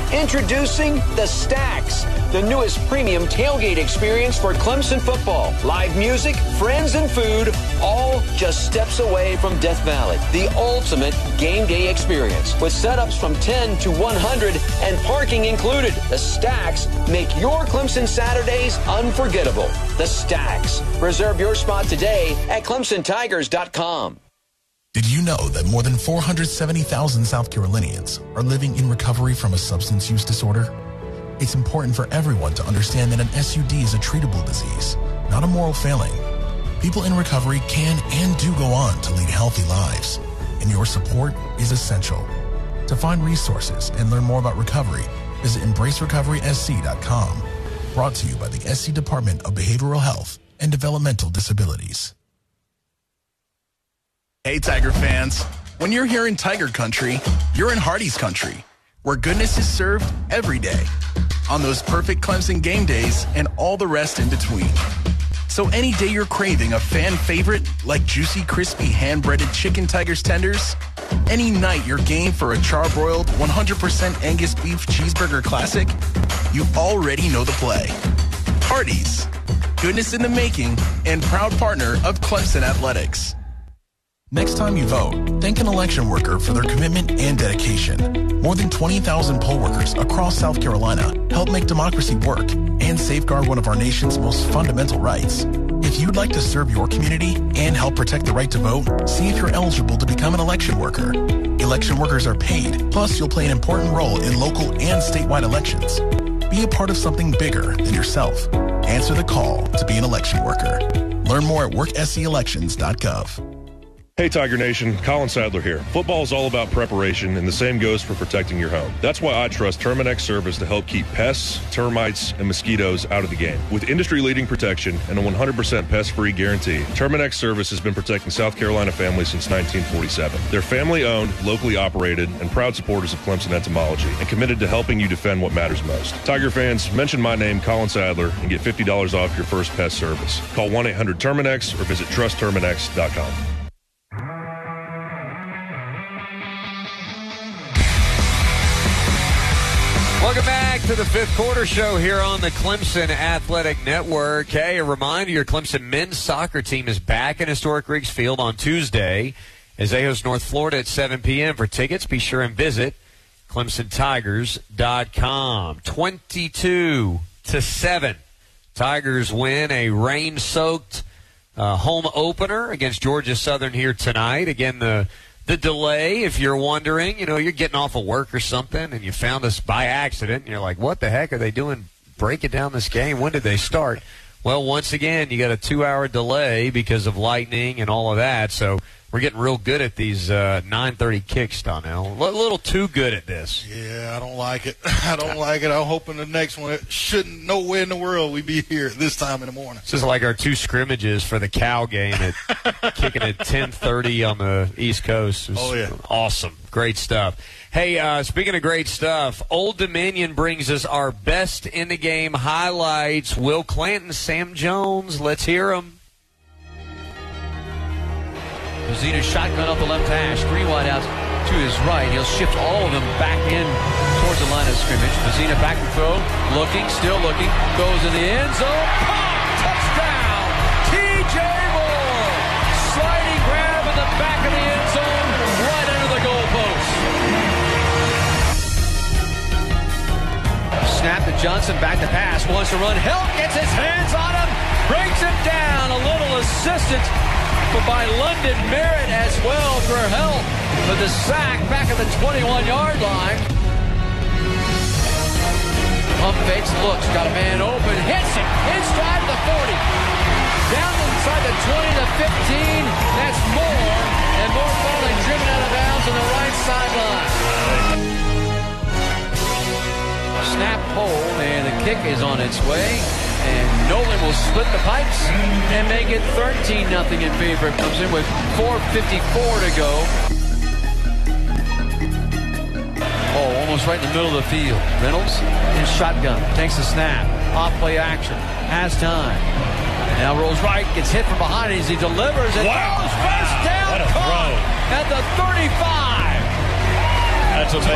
Introducing The Stacks, the newest premium tailgate experience for Clemson football. Live music, friends, and food, all just steps away from Death Valley. The ultimate game day experience with setups from 10 to 100 and parking included. The Stacks make your Clemson Saturdays unforgettable. The Stacks. Reserve your spot today at ClemsonTigers.com. Did you know that more than 470,000 South Carolinians are living in recovery from a substance use disorder? It's important for everyone to understand that an SUD is a treatable disease, not a moral failing. People in recovery can and do go on to lead healthy lives, and your support is essential. To find resources and learn more about recovery, visit EmbraceRecoverySC.com. Brought to you by the SC Department of Behavioral Health and Developmental Disabilities. Hey, Tiger fans. When you're here in Tiger Country, you're in Hardee's Country, where goodness is served every day, on those perfect Clemson game days and all the rest in between. So any day you're craving a fan favorite like juicy, crispy, hand-breaded chicken Tigers tenders, any night you're game for a charbroiled 100% Angus beef cheeseburger classic, you already know the play. Hardee's, goodness in the making and proud partner of Clemson Athletics. Next time you vote, thank an election worker for their commitment and dedication. More than 20,000 poll workers across South Carolina help make democracy work and safeguard one of our nation's most fundamental rights. If you'd like to serve your community and help protect the right to vote, see if you're eligible to become an election worker. Election workers are paid, plus you'll play an important role in local and statewide elections. Be a part of something bigger than yourself. Answer the call to be an election worker. Learn more at workscelections.gov. Hey, Tiger Nation, Colin Sadler here. Football is all about preparation, and the same goes for protecting your home. That's why I trust Terminix Service to help keep pests, termites, and mosquitoes out of the game. With industry-leading protection and a 100% pest-free guarantee, Terminix Service has been protecting South Carolina families since 1947. They're family-owned, locally operated, and proud supporters of Clemson entomology, and committed to helping you defend what matters most. Tiger fans, mention my name, Colin Sadler, and get $50 off your first pest service. Call 1-800-TERMINX or visit TrustTerminix.com. Welcome back to the Fifth Quarter Show here on the Clemson Athletic Network. Hey, a reminder, your Clemson men's soccer team is back in historic Riggs Field on Tuesday as they host North Florida at 7 p.m. For tickets, be sure and visit ClemsonTigers.com. 22-7. Tigers win a rain-soaked home opener against Georgia Southern here tonight. Again, the delay, if you're wondering, you're getting off of work or something and you found us by accident and you're like, what the heck are they doing breaking down this game? When did they start? Well, once again, you got a 2-hour delay because of lightning and all of that. So we're getting real good at these 9:30 kicks, Donnell. A little too good at this. Yeah, I don't like it. I'm hoping the next one, it shouldn't, no way in the world we be here this time in the morning. This is like our two scrimmages for the Cal game at kicking at 10:30 on the East Coast. Oh, yeah. Awesome. Great stuff. Hey, speaking of great stuff, Old Dominion brings us our best in the game highlights. Will Clanton, Sam Jones, let's hear them. Vezina shotgun up the left hash. Three wide outs to his right. He'll shift all of them back in towards the line of scrimmage. Vezina back to throw. Looking, still looking. Goes in the end zone. Pop! Touchdown! T.J. Moore! Sliding grab in the back of the end zone. Right under the goalpost. Snap to Johnson. Back to pass. Wants to run. Help gets his hands on him. Breaks him down. A little assistance by London Merritt as well for help. But the sack back at the 21-yard line. Pump fakes, looks, got a man open, hits it, inside the 40. Down inside the 20 to 15. That's Moore. And Moore finally driven out of bounds on the right sideline. Snap hold, and the kick is on its way. And Nolan will split the pipes and make it 13-0 in favor of Clemson with 4:54 to go. Oh, almost right in the middle of the field. Reynolds in shotgun, takes the snap, off play action, has time. And now rolls right, gets hit from behind as he delivers and throws first down. What a throw. At the 35. That's amazing.